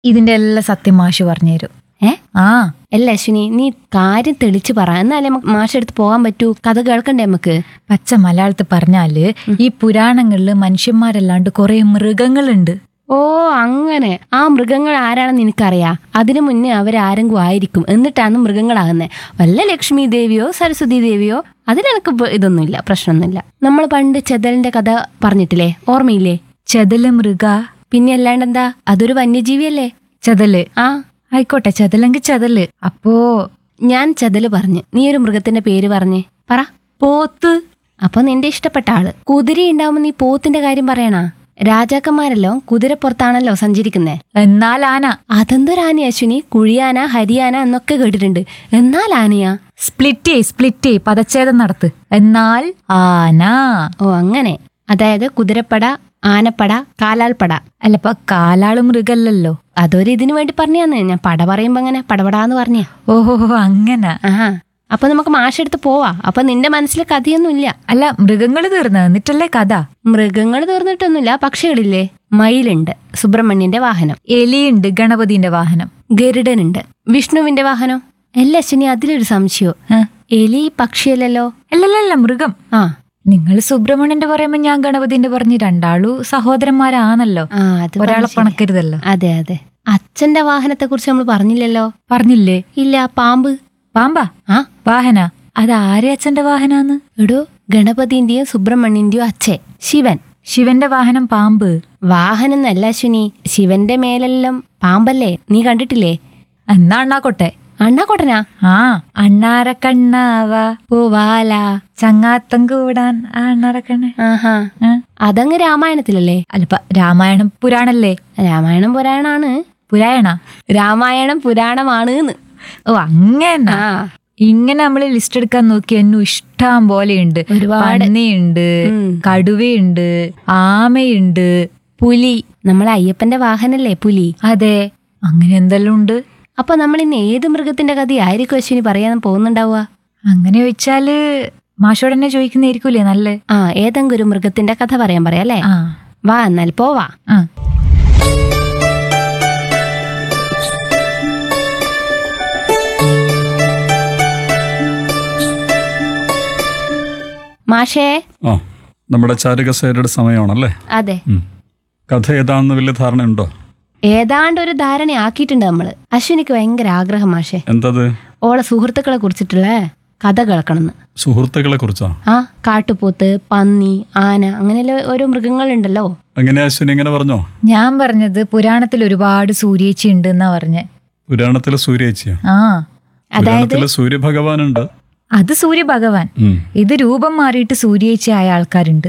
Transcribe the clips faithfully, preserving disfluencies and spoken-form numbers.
ഇതിന്റെ എല്ലാ സത്യം മാഷ് പറഞ്ഞുതരും. ഏ ആ അല്ല അശ്വിനി, നീ കാര്യം തെളിച്ച് പറ, എന്നാലേ നമുക്ക് മാഷെടുത്ത് പോകാൻ പറ്റൂ. കഥ കേൾക്കണ്ടേ നമുക്ക്? പച്ച മലയാളത്തിൽ പറഞ്ഞാല് ഈ പുരാണങ്ങളില് മനുഷ്യന്മാരല്ലാണ്ട് കുറെ മൃഗങ്ങളുണ്ട്. ഓ അങ്ങനെ. ആ മൃഗങ്ങൾ ആരാണെന്ന് എനിക്കറിയാം. അതിനു മുന്നേ അവരാരെങ്കിലും ആയിരിക്കും, എന്നിട്ടാണ് മൃഗങ്ങളാകുന്നത്. വല്ല ലക്ഷ്മി ദേവിയോ സരസ്വതി ദേവിയോ അതിനെനക്ക് ഇതൊന്നുമില്ല, പ്രശ്നമൊന്നുമില്ല. നമ്മൾ പണ്ട് ചെതലിന്റെ കഥ പറഞ്ഞിട്ടില്ലേ, ഓർമ്മയില്ലേ? ചെതല് മൃഗ, പിന്നെ അല്ലാണ്ടെന്താ, അതൊരു വന്യജീവിയല്ലേ? ചെതല്. ആ ആയിക്കോട്ടെ, ചെതലെങ്കിൽ ചെതല്. അപ്പോ ഞാൻ ചെതല് പറഞ്ഞു, നീ ഒരു മൃഗത്തിന്റെ പേര് പറഞ്ഞേ. പറ. പോത്ത്. അപ്പൊ നിന്റെ ഇഷ്ടപ്പെട്ട ആള്. കുതിര ഉണ്ടാവുമ്പോ നീ പോത്തിന്റെ കാര്യം പറയണാ? രാജാക്കന്മാരല്ലോ കുതിരപ്പുറത്താണല്ലോ സഞ്ചരിക്കുന്നേ. എന്നാൽ ആന. അതെന്തൊരാന അശ്വിനി? കുഴിയാന, ഹരിയാന എന്നൊക്കെ കേട്ടിട്ടുണ്ട്. എന്നാൽ ആനയാ? Split split പദച്ഛേദം നടത്ത്. എന്നാൽ ആന. ഓ അങ്ങനെ. അതായത് കുതിരപ്പട, ആനപ്പട, കാലാൾപ്പട. അല്ലപ്പ കാലാള് മൃഗല്ലല്ലോ. അതൊരു ഇതിനു വേണ്ടി പറഞ്ഞാന്ന്. ഞാൻ പട പറയുമ്പോ അങ്ങനെ പടപടാന്ന് പറഞ്ഞ. ഓഹോ അങ്ങനെ. ആഹാ. അപ്പൊ നമുക്ക് മാഷെടുത്ത് പോവാ. അപ്പൊ നിന്റെ മനസ്സിൽ കഥയൊന്നും ഇല്ല. അല്ല, മൃഗങ്ങള് തീർന്ന എന്നിട്ടല്ലേ കഥ? മൃഗങ്ങൾ തീർന്നിട്ടൊന്നുമില്ല. പക്ഷികളില്ലേ? മയിലുണ്ട്, സുബ്രഹ്മണ്യന്റെ വാഹനം. എലിയുണ്ട്, ഗണപതിന്റെ വാഹനം. ഗരുഡനുണ്ട്, വിഷ്ണുവിന്റെ വാഹനം. അല്ല അശ്വിനി, അതിലൊരു സംശയോ. എലി പക്ഷിയല്ലല്ലോ? അല്ലല്ല, മൃഗം. ആ, നിങ്ങൾ സുബ്രഹ്മണ്യന്റെ പറയുമ്പോ ഞാൻ ഗണപതിന്റെ പറഞ്ഞു. രണ്ടാളു സഹോദരന്മാരാണല്ലോ. ആ അത് ഒരാളെ പണക്കരുതല്ലോ. അതെ അതെ. അച്ഛന്റെ വാഹനത്തെ കുറിച്ച് നമ്മൾ പറഞ്ഞില്ലല്ലോ. പറഞ്ഞില്ലേ? ഇല്ല. പാമ്പ്. പാമ്പാ? ആ വാഹന. അത് ആരെ അച്ഛന്റെ വാഹനാന്ന്? എടോ, ഗണപതിന്റെയും സുബ്രഹ്മണ്യന്റെയും അച്ഛൻ ശിവൻ. ശിവന്റെ വാഹനം പാമ്പ്. വാഹനം എന്നല്ല അശ്വിനി, ശിവന്റെ മേലെല്ലാം പാമ്പല്ലേ? നീ കണ്ടിട്ടില്ലേ? എന്നാ അണ്ണാക്കൊട്ടെ. അണ്ണാക്കോട്ടനാ? ആ, അണ്ണാരക്കണ്ണാവ പൂവാല ചങ്ങാത്തം കൂടാൻ അണ്ണാരക്കണ്ണ. ആഹാ. അതങ്ങ് രാമായണത്തിലല്ലേ? അല്ലപ്പ രാമായണം പുരാണല്ലേ? രാമായണം പുരാണാണ്. പുരായണ. രാമായണം പുരാണമാണ്. ഓ അങ്ങനെ. ആ, ഇങ്ങനെ നമ്മള് ലിസ്റ്റ് എടുക്കാൻ നോക്കി എന്നു ഇഷ്ടം പോലെയുണ്ട്. ഒരുപാട്. പന്നിയുണ്ട്, കടുവയുണ്ട്, ആമയുണ്ട്, പുലി. നമ്മളെ അയ്യപ്പന്റെ വാഹനല്ലേ പുലി? അതെ, അങ്ങനെ എന്തെല്ലാം ഉണ്ട്. അപ്പൊ നമ്മൾ ഇന്ന് ഏത് മൃഗത്തിന്റെ കഥയായിരിക്കും അശ്വിനി പറയാൻ പോകുന്നുണ്ടാവുക? അങ്ങനെ ചോദിച്ചാല് മാഷോട് തന്നെ ചോദിക്കുന്നതായിരിക്കൂലേ നല്ല. ആ, ഏതെങ്കിലും ഒരു മൃഗത്തിന്റെ കഥ പറയാൻ പറയാല്ലേ? ആ വാ എന്നാൽ പോവാ. ആ മാഷേ. ആ, നമ്മുടെ ചാരുകസേരയുടെ സമയമാണല്ലേ? അതെ. കഥ ഏതാണെന്ന് വലിയ ധാരണയുണ്ടോ? ഏതാണ്ട് ഒരു ധാരണ ആക്കിയിട്ടുണ്ട് നമ്മള്. അശ്വിനിക്ക് ഭയങ്കര ആഗ്രഹം മാഷേ, എന്തത്? ഓളെ സുഹൃത്തുക്കളെ കുറിച്ചിട്ടുള്ള കഥ കേൾക്കണമെന്ന്. സുഹൃത്തുക്കളെ കുറിച്ചാ? ആ, കാട്ടുപോത്ത്, പന്നി, ആന, അങ്ങനെയുള്ള ഓരോ മൃഗങ്ങളുണ്ടല്ലോ. എങ്ങനെയാ അശ്വിനി ഇങ്ങനെ പറഞ്ഞോ? ഞാൻ പറഞ്ഞത് പുരാണത്തിൽ ഒരുപാട് സൂര്യേച്ചി ഉണ്ട് എന്നാ പറഞ്ഞേ. പുരാണത്തിലെ സൂര്യേച്ചിയാ? ആ, പുരാണത്തിലെ സൂര്യഭഗവാനുണ്ട്. അത് സൂര്യഭഗവാൻ. ഇത് രൂപം മാറിയിട്ട് സൂര്യേച്ചി ആയ ആൾക്കാരുണ്ട്.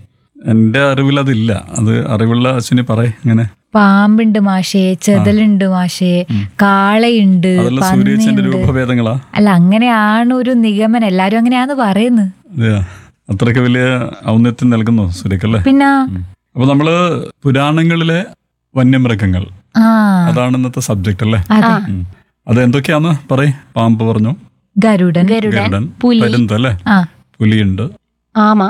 എന്റെ അറിവിൽ അതില്ല. അത് അറിവുള്ള അശ്വിനി പറയ്. ഇങ്ങനെ പാമ്പുണ്ട് മാഷേ, ചെതലുണ്ട് മാഷേ, കാളയുണ്ട്, സൂര്യേച്ചിന്റെ രൂപഭേദങ്ങളാ? അല്ല, അങ്ങനെയാണ് ഒരു നിഗമനം. എല്ലാരും അങ്ങനെയാന്ന് പറയുന്നത്. അത്രയ്ക്ക് വലിയ ഔന്നത്യം നൽകുന്നു സൂര്യക്കല്ലേ? പിന്നെ അപ്പൊ നമ്മള് പുരാണങ്ങളിലെ വന്യമൃഗങ്ങൾ, ആ അതാണ് ഇന്നത്തെ സബ്ജക്ട് അല്ലേ? അതെ. അത് എന്തൊക്കെയാന്ന് പറയ്. പാമ്പ് പറഞ്ഞു, ഗരുഡൻ, ഗരുഡൻ, പരുന്ത് അല്ലേ, പുലിയുണ്ട്, ആമ,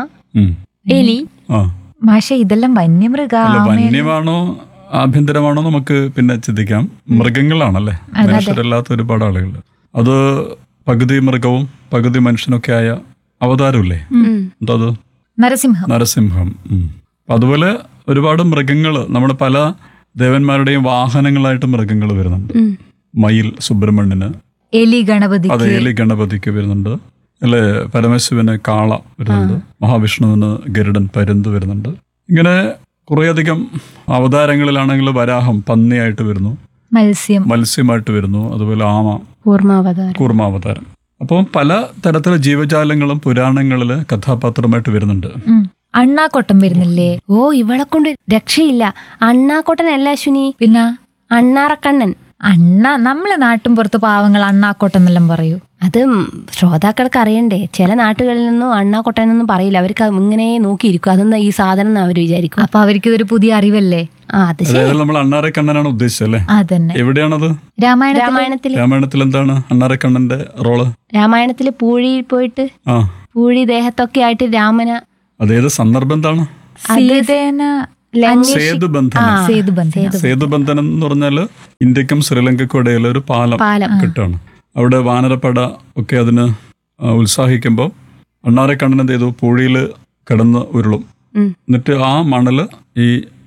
എലി. ആ മാഷേ, ഇതെല്ലാം വന്യമൃഗ. വന്യമാണോ ആഭ്യന്തരമാണോ നമുക്ക് പിന്നെ ചിന്തിക്കാം. മൃഗങ്ങളാണല്ലേ, മനുഷ്യരല്ലാത്ത ഒരുപാട് ആളുകൾ. അത് പകുതി മൃഗവും പകുതി മനുഷ്യനൊക്കെ ആയ അവതാരമില്ലേ? എന്താ അത്? നരസിംഹം. നരസിംഹം. അതുപോലെ ഒരുപാട് മൃഗങ്ങൾ, നമ്മുടെ പല ദേവന്മാരുടെയും വാഹനങ്ങളായിട്ട് മൃഗങ്ങൾ വരുന്നുണ്ട്. മയിൽ സുബ്രഹ്മണ്യന്, എലി ഗണപതി, അതെ, എലി ഗണപതിക്ക് വരുന്നുണ്ട് അല്ലെ. പരമശിവന് കാള വരുന്നുണ്ട്, മഹാവിഷ്ണുവിന് ഗരുഡൻ, പരുന്ത് വരുന്നുണ്ട്. ഇങ്ങനെ കുറേയധികം അവതാരങ്ങളിലാണെങ്കിൽ വരാഹം പന്നിയായിട്ട് വരുന്നു, മത്സ്യം മത്സ്യമായിട്ട് വരുന്നു, അതുപോലെ ആമ കൂർമാവതാരം, കൂർമാവതാരം. അപ്പം പല തരത്തിലെ ജീവജാലങ്ങളും പുരാണങ്ങളില് കഥാപാത്രമായിട്ട് വരുന്നുണ്ട്. അണ്ണാക്കൊട്ടൻ വരുന്നില്ലേ? ഓ, ഇവളെ കൊണ്ട് രക്ഷയില്ല. അണ്ണാക്കൊട്ടനല്ല അശ്വിനി, പിന്നെ അണ്ണാറക്കണ്ണൻ. അണ്ണ നമ്മളെ നാട്ടും പുറത്ത് പാവങ്ങൾ അണ്ണാക്കൊട്ടൻ എന്നെല്ലാം പറയൂ. അത് ശ്രോതാക്കൾക്ക് അറിയണ്ടേ. ചില നാട്ടുകളിൽ നിന്നും അണ്ണാക്കൊട്ടനൊന്നും പറയില്ല. അവർക്ക് ഇങ്ങനെ നോക്കിയിരിക്കും, അതെന്നാ ഈ സാധനം എന്ന് അവർ വിചാരിക്കും. അപ്പൊ അവർക്ക് ഇതൊരു പുതിയ അറിവല്ലേ? ആ, അത് ശരി. നമ്മൾ അണ്ണാറക്കണ്ണനാണ് ഉദ്ദേശിച്ചല്ലേ? അതന്നെ. എവിടെയാണത്? രാമായണ രാമായണത്തില്. രാമായണത്തിൽ എന്താണ് അണ്ണാറക്കണ്ണന്റെ റോള്? രാമായണത്തില് പൂഴിയിൽ പോയിട്ട് ആ പൂഴി ദേഹത്തൊക്കെ ആയിട്ട് രാമന. അതേത് സന്ദർഭം എന്താണ്? സീതേന സേതുബന്ധനം സേതുബന്ധനം സേതുബന്ധനം എന്ന് പറഞ്ഞാല് ഇന്ത്യക്കും ശ്രീലങ്കയ്ക്കും ഇടയിൽ ഒരു പാലം പാലം കിട്ടുകയാണ്. അവിടെ വാനരപ്പട ഒക്കെ അതിന് ആ, ഉത്സാഹിക്കുമ്പോൾ അണ്ണാറക്കണ്ണൻ എന്ത് ചെയ്തു, പൂഴിയിൽ കിടന്ന് ഉരുളും. ഉം. എന്നിട്ട് ആ മണല് ഈ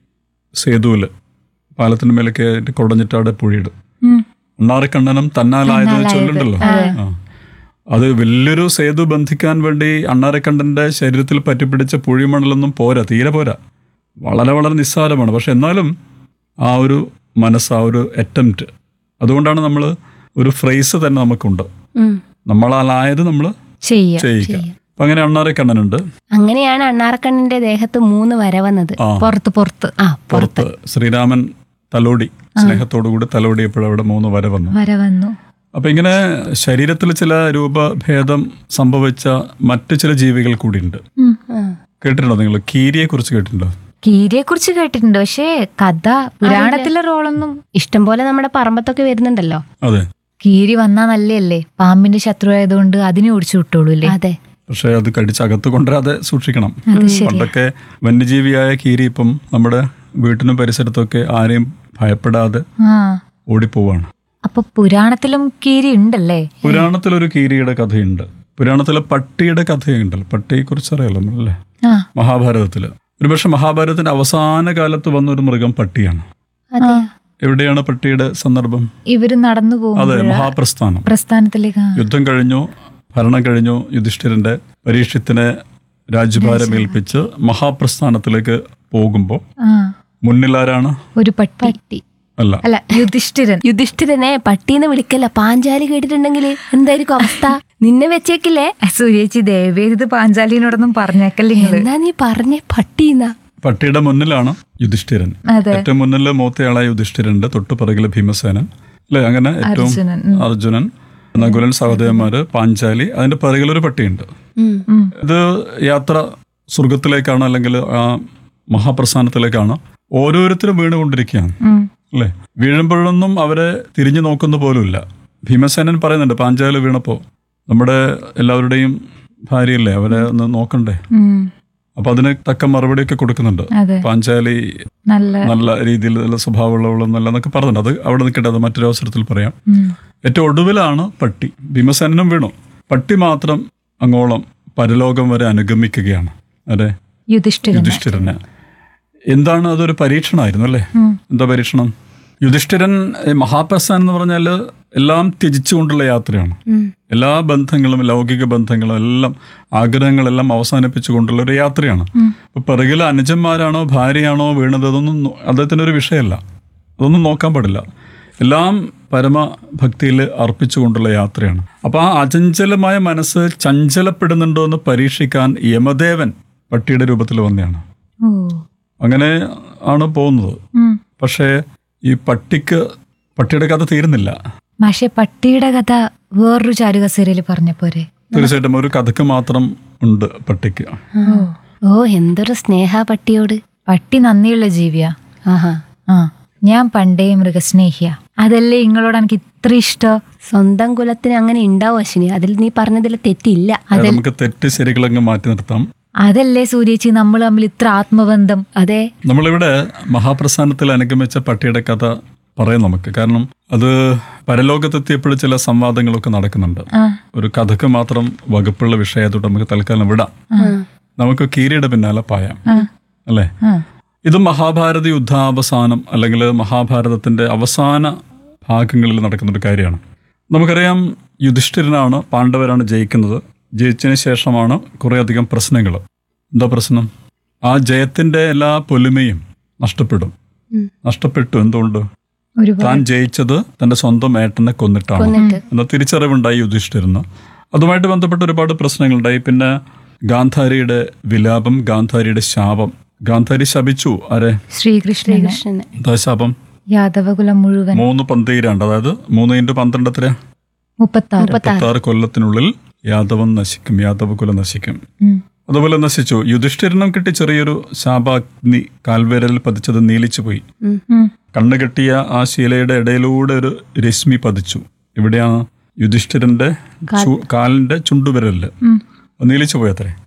സേതുവില് പാലത്തിന് മേലേക്ക് ആയിട്ട് കുടഞ്ഞിട്ട് അവിടെ പുഴിയിടും. ഉം. അണ്ണാറക്കണ്ണനും തന്നാലായത് ചൊല്ലുണ്ടല്ലോ. ആ. അത് വലിയൊരു സേതു ബന്ധിക്കാൻ വേണ്ടി അണ്ണാറക്കണ്ണന്റെ ശരീരത്തിൽ പറ്റിപ്പിടിച്ച പുഴിമണലൊന്നും പോരാ, തീരെ പോരാ. വളരെ വളരെ നിസ്സാരമാണ്. പക്ഷെ എന്നാലും ആ ഒരു മനസ്സ്, ആ ഒരു അറ്റംപ്റ്റ്, അതുകൊണ്ടാണ് നമ്മൾ ഒരു ഫ്രേസ് തന്നെ നമുക്കുണ്ട്, ഉം. നമ്മളാലായത് നമ്മൾ ചെയ്യാം. ചെയ്യിക്കുക. അപ്പൊ അങ്ങനെ അണ്ണാറക്കണ്ണനുണ്ട്. അങ്ങനെയാണ് അണ്ണാറക്കണ്ണന്റെ ദേഹത്ത് മൂന്ന് വര വന്നത്. ആ പുറത്ത് പുറത്ത് ആ പുറത്ത് പുറത്ത് ശ്രീരാമൻ തലോടി, സ്നേഹത്തോടുകൂടി തലോടിയപ്പോഴവിടെ മൂന്ന് വര വന്നു. വര വന്നു. അപ്പൊ ഇങ്ങനെ ശരീരത്തിൽ ചില രൂപഭേദം സംഭവിച്ച മറ്റു ചില ജീവികൾ കൂടിയുണ്ട്. ഉം. ആ. കേട്ടിട്ടുണ്ടോ നിങ്ങൾ? കീരിയെ കുറിച്ച് കേട്ടിട്ടുണ്ടോ? കീരിയെ കുറിച്ച് കേട്ടിട്ടുണ്ട്, പക്ഷേ കഥ പുരാണത്തിലെ റോളൊന്നും. ഇഷ്ടം പോലെ നമ്മുടെ പറമ്പത്തൊക്കെ വരുന്നുണ്ടല്ലോ. അതെ. കീരി വന്നാ നല്ലല്ലേ, പാമ്പിന്റെ ശത്രു ആയതുകൊണ്ട് അതിനെ ഓടിച്ചു വിട്ടോളൂല്ലേ. അതെ. പക്ഷെ അത് കടിച്ചകത്ത് കൊണ്ടുവരാതെ സൂക്ഷിക്കണം. അത് ശരി. പണ്ടൊക്കെ വന്യജീവിയായ കീരി ഇപ്പം നമ്മുടെ വീട്ടിനും പരിസരത്തൊക്കെ ആരെയും ഭയപ്പെടാതെ ആ ഓടിപ്പോവാണ്. അപ്പൊ പുരാണത്തിലും കീരി ഉണ്ടല്ലേ? പുരാണത്തിലൊരു കീരിയുടെ കഥയുണ്ട്. പുരാണത്തിലെ പട്ടിയുടെ കഥയുണ്ടല്ലോ. പട്ടിയെ കുറിച്ച് അറിയാലോ അല്ലേ? ആ മഹാഭാരതത്തില്. ഒരുപക്ഷെ മഹാഭാരതത്തിന്റെ അവസാന കാലത്ത് വന്ന ഒരു മൃഗം പട്ടിയാണ്. അതെ. എവിടെയാണ് പട്ടിയുടെ സന്ദർഭം? ഇവര് നടന്നു അതെ, പോകും മഹാപ്രസ്ഥാനം. പ്രസ്ഥാനത്തിലേക്ക്. ആ. യുദ്ധം കഴിഞ്ഞു, ഭരണം കഴിഞ്ഞു, യുധിഷ്ഠിരന്റെ പരീക്ഷത്തിനെ രാജ്യഭാരം ഏൽപ്പിച്ച് മഹാപ്രസ്ഥാനത്തിലേക്ക് പോകുമ്പോൾ ആ മുന്നിലാരാണ്? ഒരു പട്ടി. പട്ടി. അല്ല, അല്ല, യുധിഷ്ഠിരൻ. യുധിഷ്ഠിരനെ പട്ടീന്ന് വിളിക്കല്ല, പാഞ്ചാലി കേട്ടിട്ടുണ്ടെങ്കിൽ എന്തായിരിക്കും അവസ്ഥ? നിന്നെ വെച്ചേക്കില്ലേ? സൂര്യേച്ചി ദയവേദി ഇത് പാഞ്ചാലിനോടൊന്നും പറഞ്ഞേക്കല്ലേ നിങ്ങള്. എന്നാ നീ പറഞ്ഞേ പട്ടീന്നാ? പട്ടിയുടെ മുന്നിലാണ് യുധിഷ്ഠിരൻ. അതെ. ഏറ്റവും മുന്നിൽ മൂത്തയാളായ യുധിഷ്ഠിരന്റെ തൊട്ടു പിറകില് ഭീമസേനൻ അല്ലെ? അങ്ങനെ ഏറ്റവും അർജുനൻ. ഉം. അർജുനൻ, നകുലൻ, സഹോദരന്മാര്, പാഞ്ചാലി, അതിന്റെ പിറകിലൊരു പട്ടിയുണ്ട്. ഉം. ഉം. ഇത് യാത്ര സ്വർഗത്തിലേക്കാണ് അല്ലെങ്കിൽ ആ മഹാപ്രസ്ഥാനത്തിലേക്കാണ്. ഓരോരുത്തരും വീണുകൊണ്ടിരിക്കുകയാണ് ഉം. അല്ലെ? വീഴുമ്പോഴൊന്നും അവരെ തിരിഞ്ഞു നോക്കുന്ന പോലുമില്ല. ഭീമസേനൻ പറയുന്നുണ്ട്, പാഞ്ചാലി വീണപ്പോ നമ്മുടെ എല്ലാവരുടെയും ഭാര്യയല്ലേ, അവരെ ഒന്ന് നോക്കണ്ടേ? ഉം. അപ്പൊ അതിന് തക്ക മറുപടിയൊക്കെ കൊടുക്കുന്നുണ്ട്. അതെ. പാഞ്ചാലി നല്ല. നല്ല രീതിയിൽ നല്ല സ്വഭാവമുള്ളവളൊന്നല്ല എന്നൊക്കെ പറഞ്ഞിട്ടുണ്ട്. അത് അവിടെ നിൽക്കട്ടെ, അത് മറ്റൊരു അവസരത്തിൽ പറയാം. ഉം. ഏറ്റവും ഒടുവിലാണ് പട്ടി. ഭീമസേനനും വീണു. പട്ടി മാത്രം അങ്ങോളം പരലോകം വരെ അനുഗമിക്കുകയാണ്. അതെ, യുധിഷ്ഠിരൻ. യുധിഷ്ഠിരന്. എന്താണ് അതൊരു പരീക്ഷണമായിരുന്നു അല്ലേ? ഉം. എന്താ പരീക്ഷണം? യുധിഷ്ഠിരൻ മഹാപ്രസ്ഥാനം എന്ന് പറഞ്ഞാൽ എല്ലാം ത്യജിച്ചുകൊണ്ടുള്ള യാത്രയാണ്. ഉം. എല്ലാ ബന്ധങ്ങളും, ലൗകിക ബന്ധങ്ങളും എല്ലാം, ആഗ്രഹങ്ങളെല്ലാം അവസാനിപ്പിച്ചുകൊണ്ടുള്ള ഒരു യാത്രയാണ്. ഇപ്പൊ പിറകിൽ അനുജന്മാരാണോ ഭാര്യയാണോ വീണത്, അതൊന്നും നോ- അദ്ദേഹത്തിനൊരു വിഷയമല്ല. അതൊന്നും നോക്കാൻ പാടില്ല. എല്ലാം പരമഭക്തിയിൽ അർപ്പിച്ചുകൊണ്ടുള്ള യാത്രയാണ്. അപ്പൊ ആ അചഞ്ചലമായ മനസ്സ് ചഞ്ചലപ്പെടുന്നുണ്ടോ എന്ന് പരീക്ഷിക്കാൻ യമദേവൻ പട്ടിയുടെ രൂപത്തിൽ വന്നെയാണ്. ഓ. അങ്ങനെ ആണ് പോകുന്നത്. ഉം. പക്ഷേ ഈ പട്ടിക്ക് പട്ടിയുടെ കഥ തീരുന്നില്ല. പക്ഷെ പട്ടിയുടെ കഥ വേറൊരു ചാരുകസേരയില് പറഞ്ഞ പോരെ. തീർച്ചയായിട്ടും ഒരു കഥക്ക് മാത്രം ഉണ്ട് പട്ടിക്ക്. ഓ. ഓ, എന്തൊരു സ്നേഹ പട്ടിയോട്. പട്ടി നന്ദിയുള്ള ജീവിയാ. ആഹാ. ആ ഞാൻ പണ്ടേ മൃഗസ്നേഹിയ. അതല്ലേ നിങ്ങളോട് എനിക്ക് ഇത്ര ഇഷ്ടം. സ്വന്തം കുലത്തിന് അങ്ങനെ ഉണ്ടാവും അശ്വിനി. അതിൽ നീ പറഞ്ഞതിൽ തെറ്റില്ല. അത് നമുക്ക് തെറ്റ് ശരികളങ്ങ് മാറ്റി നിർത്താം. അതല്ലേ സൂര്യേച്ചി നമ്മൾ തമ്മിൽ ഇത്ര ആത്മബന്ധം. അതെ. നമ്മളിവിടെ മഹാപ്രസ്ഥാനത്തിൽ അനുഗമിച്ച പട്ടിയുടെ കഥ പറയാം നമുക്ക്. കാരണം അത് പരലോകത്തെത്തിയപ്പോൾ ചില സംവാദങ്ങളൊക്കെ നടക്കുന്നുണ്ട്. ആ. ഒരു കഥക്ക് മാത്രം വകുപ്പുള്ള വിഷയത്തോട്ട് നമുക്ക് തൽക്കാലം വിടാം. ആ. നമുക്ക് കീരിയുടെ പിന്നാലെ പായാം അല്ലേ? ആ. ഇത് മഹാഭാരത യുദ്ധാവസാനം അല്ലെങ്കിൽ മഹാഭാരതത്തിന്റെ അവസാന ഭാഗങ്ങളിൽ നടക്കുന്ന ഒരു കാര്യമാണ്. നമുക്കറിയാം, യുധിഷ്ഠിരനാണ്, പാണ്ഡവരാണ് ജയിക്കുന്നത്. ജയിച്ചതിന് ശേഷമാണ് കുറേയധികം പ്രശ്നങ്ങൾ. എന്താ പ്രശ്നം? ആ ജയത്തിന്റെ എല്ലാ പൊലിമയും നഷ്ടപ്പെടും. ഉം. നഷ്ടപ്പെട്ടു. എന്തുകൊണ്ട്? ഒരുപാട്. താൻ ജയിച്ചത് തന്റെ സ്വന്തം ഏട്ടനെ കൊന്നിട്ടാണ് കൊന്നിട്ട്. എന്ന തിരിച്ചറിവുണ്ടായി യുധിഷ്ഠിരന്. അതുമായിട്ട് ബന്ധപ്പെട്ട് ഒരുപാട് പ്രശ്നങ്ങളുണ്ടായി. പിന്നെ ഗാന്ധാരിയുടെ വിലാപം, ഗാന്ധാരിയുടെ ശാപം. ഗാന്ധാരി ശപിച്ചു ആരെ? ശ്രീകൃഷ്ണനെ. ശ്രീകൃഷ്ണന്. എന്താ ശാപം? യാദവകുലം മുഴുവൻ. മൂന്ന് പന്തീരാണ്ട്, അതായത് മൂന്ന് ഇൻറ്റു പന്ത്രണ്ട് എത്ര? മുപ്പത്താറ്. മുപ്പത്താറ് കൊല്ലത്തിനുള്ളിൽ യാദവം നശിക്കും, യാദവകുലം നശിക്കും. ഉം. അതുപോലെ നശിച്ചു. യുധിഷ്ഠിരനും കിട്ടി ചെറിയൊരു ശാപാഗ്നി, കാൽവേരലിൽ പതിച്ചത് നീലിച്ചു പോയി. ഉം. ഉം. കണ്ണ് കെട്ടിയ ആ ശീലയുടെ ഇടയിലൂടെ ഒരു രശ്മി പതിച്ചു. ഇവിടെയാണ് യുധിഷ്ഠിരന്റെ ചു- കാലിന്റെ ചുണ്ടുവിരലില് ഉം. നീലിച്ചു പോയത്രേ.